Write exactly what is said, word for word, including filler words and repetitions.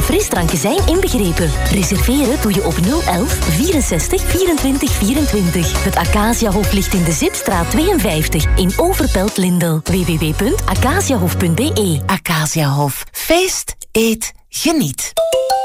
frisdranken zijn inbegrepen. Reserveren doe je op nul elf vierenzestig vierentwintig vierentwintig. Het Acaciahof ligt in de Zipstraat tweeënvijftig in Overpelt-Lindel. w w w punt acaciahof punt b e. Acaciahof. Feest, eet, geniet.